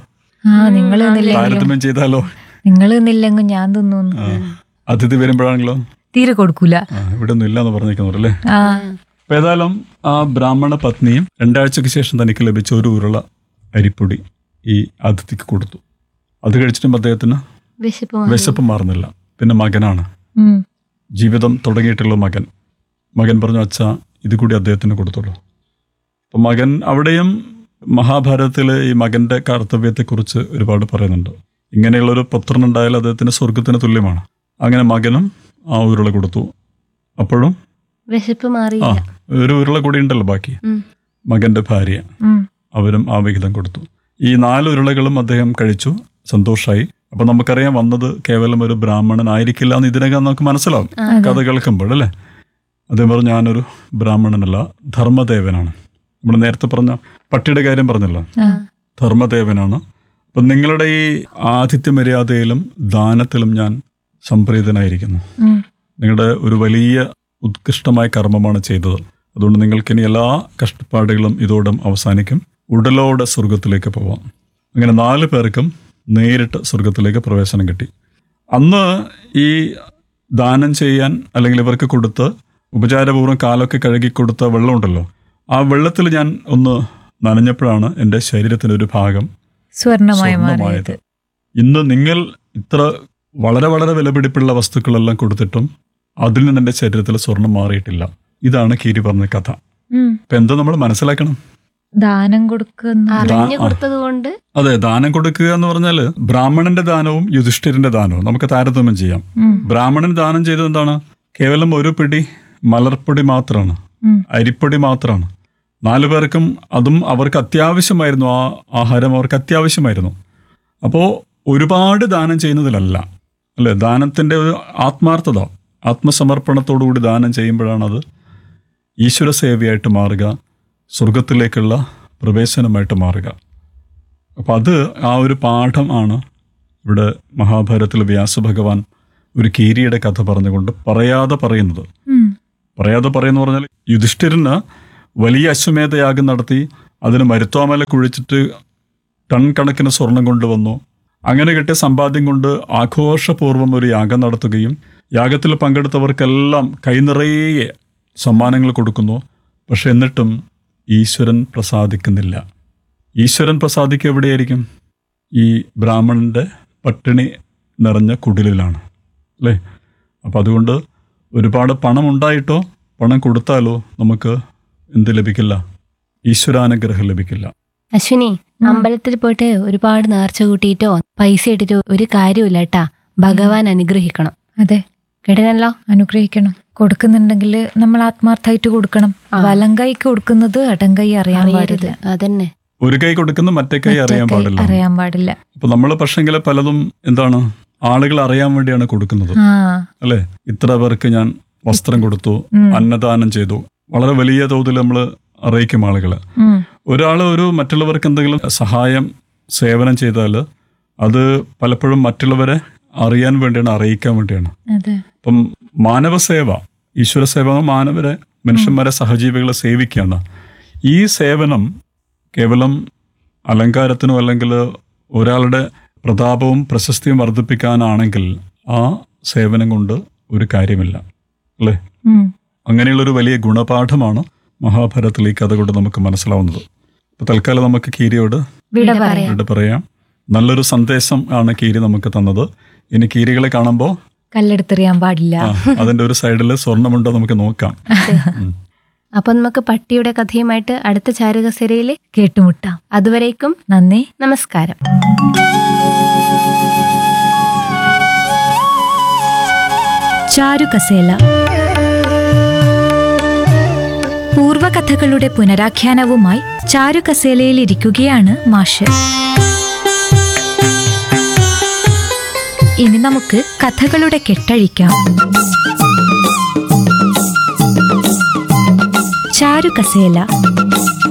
താരതമ്യം ചെയ്താലോ, നിങ്ങൾ നില്ലെങ്കിൽ ഞാൻ തിന്നു. അതിഥി വരുമ്പോഴാണെങ്കിലോ തീരെ കൊടുക്കൂല, ഇവിടെ ഒന്നും ഇല്ല എന്ന് പറഞ്ഞിരിക്കുന്നവരല്ലേ. അപ്പൊ ഏതായാലും ആ ബ്രാഹ്മണ പത്നിയും രണ്ടാഴ്ചക്ക് ശേഷം തനിക്ക് ലഭിച്ച ഒരു ഉരുള അരിപ്പൊടി ഈ അതിഥിക്ക് കൊടുത്തു. അത് കഴിച്ചിട്ടും അദ്ദേഹത്തിന് വിശപ്പ് മാറുന്നില്ല. പിന്നെ മകനാണ്, ജീവിതം തുടങ്ങിയിട്ടുള്ള മകൻ. മകൻ പറഞ്ഞു, അച്ഛാ ഇത് കൂടി അദ്ദേഹത്തിന് കൊടുത്തുള്ളൂ. അപ്പം മകൻ, അവിടെയും മഹാഭാരതത്തിൽ ഈ മകന്റെ കർത്തവ്യത്തെക്കുറിച്ച് ഒരുപാട് പറയുന്നുണ്ട്. ഇങ്ങനെയുള്ളൊരു പുത്രനുണ്ടായാൽ അദ്ദേഹത്തിന് സ്വർഗത്തിന് തുല്യമാണ്. അങ്ങനെ മകനും ആ ഉരുള കൊടുത്തു. അപ്പോഴും വിശപ്പ് മാറി. ആ ഒരു ഉരുള കൂടി ഉണ്ടല്ലോ ബാക്കി. മകന്റെ ഭാര്യ, അവരും ആ വിഹിതം കൊടുത്തു. ഈ നാല് ഉരുളകളും അദ്ദേഹം കഴിച്ചു, സന്തോഷമായി. അപ്പൊ നമുക്കറിയാം വന്നത് കേവലം ഒരു ബ്രാഹ്മണൻ ആയിരിക്കില്ല എന്ന് ഇതിനകം നമുക്ക് മനസ്സിലാവും കഥ കേൾക്കുമ്പോഴല്ലേ. അദ്ദേഹം പറഞ്ഞു, ഞാനൊരു ബ്രാഹ്മണനല്ല, ധർമ്മദേവനാണ്. നമ്മൾ നേരത്തെ പറഞ്ഞ പട്ടിയുടെ കാര്യം പറഞ്ഞല്ലോ, ധർമ്മദേവനാണ്. അപ്പം നിങ്ങളുടെ ഈ ആതിഥ്യ മര്യാദയിലും ദാനത്തിലും ഞാൻ സംപ്രീതനായിരിക്കുന്നു. നിങ്ങളുടെ ഒരു വലിയ ഉത്കൃഷ്ടമായ കർമ്മമാണ് ചെയ്തത്. അതുകൊണ്ട് നിങ്ങൾക്കിനി എല്ലാ കഷ്ടപ്പാടുകളും ഇതോടും അവസാനിക്കും, ഉടലോടെ സ്വർഗത്തിലേക്ക് പോവാം. അങ്ങനെ നാല് പേർക്കും നേരിട്ട് സ്വർഗത്തിലേക്ക് പ്രവേശനം കിട്ടി. അന്ന് ഈ ദാനം ചെയ്യാൻ അല്ലെങ്കിൽ ഇവർക്ക് കൊടുത്ത് ഉപചാരപൂർവ്വം കാലൊക്കെ കഴുകി കൊടുത്ത വെള്ളമുണ്ടല്ലോ, ആ വെള്ളത്തിൽ ഞാൻ ഒന്ന് നനഞ്ഞപ്പോഴാണ് എൻ്റെ ശരീരത്തിൻ്റെ ഒരു ഭാഗം സ്വർണ്ണമായത്. ഇന്ന് നിങ്ങൾ ഇത്ര വളരെ വളരെ വിലപിടിപ്പുള്ള വസ്തുക്കളെല്ലാം കൊടുത്തിട്ടും അതിൽ നിന്ന് എൻ്റെ ശരീരത്തിൽ സ്വർണം മാറിയിട്ടില്ല. ഇതാണ് കീരി പറഞ്ഞ കഥ. ഇപ്പൊ എന്താ നമ്മൾ മനസ്സിലാക്കണം? ദാനം കൊടുത്തതുകൊണ്ട് അതെ, ദാനം കൊടുക്കുക എന്ന് പറഞ്ഞാല് ബ്രാഹ്മണന്റെ ദാനവും യുധിഷ്ഠിരന്റെ ദാനവും നമുക്ക് താരതമ്യം ചെയ്യാം. ബ്രാഹ്മണൻ ദാനം ചെയ്തത് എന്താണ്? കേവലം ഒരു പിടി മലർപ്പൊടി മാത്രമാണ്, അരിപ്പൊടി മാത്രമാണ്. നാലു പേർക്കും അതും അവർക്ക് അത്യാവശ്യമായിരുന്നു, ആ ആഹാരം അവർക്ക് അത്യാവശ്യമായിരുന്നു. അപ്പോൾ ഒരുപാട് ദാനം ചെയ്യുന്നതിലല്ല അല്ലെ, ദാനത്തിൻ്റെ ഒരു ആത്മാർത്ഥത, ആത്മസമർപ്പണത്തോടുകൂടി ദാനം ചെയ്യുമ്പോഴാണ് അത് ഈശ്വര സേവയായിട്ട് മാറുക, സ്വർഗത്തിലേക്കുള്ള പ്രവേശനമായിട്ട് മാറുക. അപ്പം അത് ആ ഒരു പാഠം ആണ് ഇവിടെ മഹാഭാരതത്തിൽ വ്യാസഭഗവാൻ ഒരു കീരിയുടെ കഥ പറഞ്ഞുകൊണ്ട് പറയാതെ പറയുന്നത്. ഉം. പറയാതെ പറയുന്ന പറഞ്ഞാൽ യുധിഷ്ഠിരന് വലിയ അശ്വമേധയാഗം നടത്തി അതിന് മരുത്വാമല കുഴിച്ചിട്ട് ടൺ കണക്കിന് സ്വർണം കൊണ്ടുവന്നു. അങ്ങനെ കിട്ടിയ സമ്പാദ്യം കൊണ്ട് ആഘോഷപൂർവ്വം ഒരു യാഗം നടത്തുകയും യാഗത്തിൽ പങ്കെടുത്തവർക്കെല്ലാം കൈനിറയെ സമ്മാനങ്ങൾ കൊടുക്കുന്നു. പക്ഷെ എന്നിട്ടും ഈശ്വരൻ പ്രസാദിക്കുന്നില്ല. ഈശ്വരൻ പ്രസാദിക്കുക എവിടെയായിരിക്കും? ഈ ബ്രാഹ്മണന്റെ പട്ടിണി നിറഞ്ഞ കുടിലിലാണ് അല്ലേ? അപ്പം അതുകൊണ്ട് ഒരുപാട് പണം ഉണ്ടായിട്ടോ പണം കൊടുത്താലോ നമുക്ക് എന്ത് ലഭിക്കില്ല? ഈശ്വരാനുഗ്രഹം ലഭിക്കില്ല. അശ്വിനി, അമ്പലത്തിൽ പോയിട്ട് ഒരുപാട് നേർച്ച കൂട്ടിയിട്ടോ പൈസ ഇട്ടിട്ടോ ഒരു കാര്യമില്ല കേട്ടാ. ഭഗവാൻ അനുഗ്രഹിക്കണം. അതെ, കേട്ടനല്ലോ? അനുഗ്രഹിക്കണം. കൊടുക്കുന്നുണ്ടെങ്കിൽ നമ്മൾ ആത്മാർത്ഥമായിട്ട് കൊടുക്കണം. വലം കൈക്ക് കൊടുക്കുന്നത് അടങ്കൈ അറിയാൻ പാടില്ല. അതന്നെ, ഒരു കൈ കൊടുക്കുന്ന മറ്റേ കൈ അറിയാൻ പാടില്ല. അറിയാൻ പാടില്ല. അപ്പൊ നമ്മൾ പക്ഷെങ്കിൽ പലതും എന്താണ് ആളുകൾ അറിയാൻ വേണ്ടിയാണ് കൊടുക്കുന്നത് ആ അല്ലെ? ഇത്ര പേർക്ക് ഞാൻ വസ്ത്രം കൊടുത്തു, അന്നദാനം ചെയ്തു, വളരെ വലിയ തോതിൽ നമ്മൾ അറിയിക്കും ആളുകളെ. ഉം. ഒരാൾ ഒരു മറ്റുള്ളവർക്ക് എന്തെങ്കിലും സഹായം സേവനം ചെയ്താൽ അത് പലപ്പോഴും മറ്റുള്ളവരെ അറിയാൻ വേണ്ടിയാണ്, അറിയിക്കാൻ വേണ്ടിയാണ്. അതെ. അപ്പം മാനവസേവ, ഈശ്വര സേവ, മാനവരെ, മനുഷ്യന്മാരെ, സഹജീവികളെ സേവിക്കുകയാണ്. ഈ സേവനം കേവലം അലങ്കാരത്തിനോ അല്ലെങ്കിൽ ഒരാളുടെ പ്രതാപവും പ്രശസ്തിയും വർദ്ധിപ്പിക്കാനാണെങ്കിൽ ആ സേവനം കൊണ്ട് ഒരു കാര്യമില്ല അല്ലേ? ഉം. അങ്ങനെയുള്ളൊരു വലിയ ഗുണപാഠമാണ് മഹാഭാരതത്തിൽ ഈ കഥ കൊണ്ട് നമുക്ക് മനസ്സിലാവുന്നത്. ഇപ്പൊ തൽക്കാലം നമുക്ക് കീരിയോട് വിട പറയാം. വിട പറയാം. നല്ലൊരു സന്ദേശം ആണ് കീരി നമുക്ക് തന്നത്. ഇനി കീരികളെ കാണുമ്പോൾ കല്ലെടുത്തെറിയാൻ പാടില്ല. ആ, അതിന്റെ ഒരു സൈഡിൽ സ്വർണ്ണമുണ്ടോ നമുക്ക് നോക്കാം. ഉം. അപ്പൊ നമുക്ക് പട്ടിയുടെ കഥയുമായിട്ട് അടുത്ത ചാരുകസേരയിൽ കേട്ടുമുട്ടാം. അതുവരേക്കും നന്ദി, നമസ്കാരം. ചാരുകസേല. പൂർവകഥകളുടെ പുനരാഖ്യാനവുമായി ചാരുകസേലയിൽ ഇരിക്കുകയാണ് മാഷ്. ഇനി നമുക്ക് കഥകളുടെ കെട്ടഴിക്കാം. ചാരുകസേല.